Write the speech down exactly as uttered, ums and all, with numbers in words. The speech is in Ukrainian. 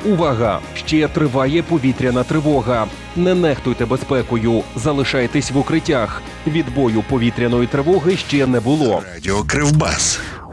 Увага! Ще триває повітряна тривога. Не нехтуйте безпекою, залишайтесь в укриттях. Відбою повітряної тривоги ще не було. Радіо Кривбас.